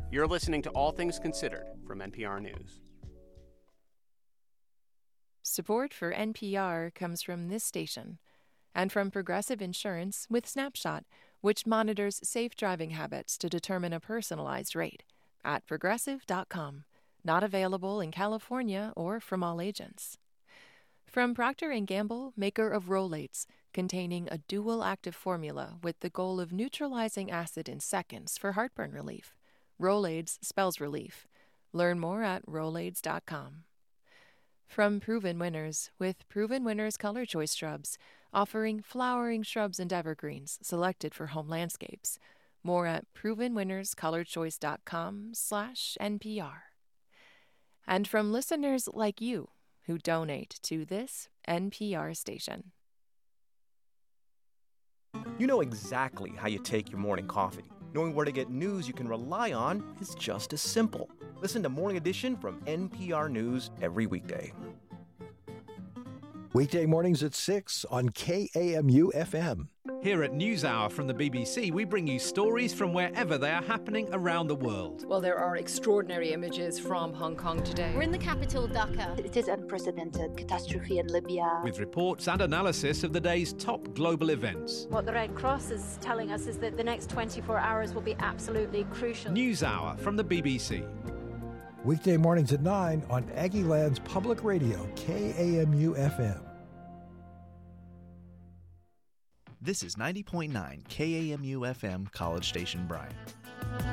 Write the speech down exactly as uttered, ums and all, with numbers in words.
You're listening to All Things Considered from N P R News. Support for N P R comes from this station and from Progressive Insurance with Snapshot, which monitors safe driving habits to determine a personalized rate at progressive dot com. Not available in California or from all agents. From Procter and Gamble, maker of Rolaids, containing a dual active formula with the goal of neutralizing acid in seconds for heartburn relief. Rolaids spells relief. Learn more at rolaids dot com. From Proven Winners, with Proven Winners Color Choice Shrubs, offering flowering shrubs and evergreens selected for home landscapes. More at proven winners color choice dot com slash N P R. And from listeners like you who donate to this N P R station. You know exactly how you take your morning coffee. Knowing where to get news you can rely on is just as simple. Listen to Morning Edition from N P R News every weekday. Weekday mornings at six on K A M U F M. Here at NewsHour from the B B C, we bring you stories from wherever they are happening around the world. Well, there are extraordinary images from Hong Kong today. We're in the capital, Dhaka. It is unprecedented catastrophe in Libya. With reports and analysis of the day's top global events. What the Red Cross is telling us is that the next twenty-four hours will be absolutely crucial. NewsHour from the B B C. Weekday mornings at nine on Aggie Land's Public Radio, K A M U F M. This is ninety point nine K A M U F M, College Station, Bryan.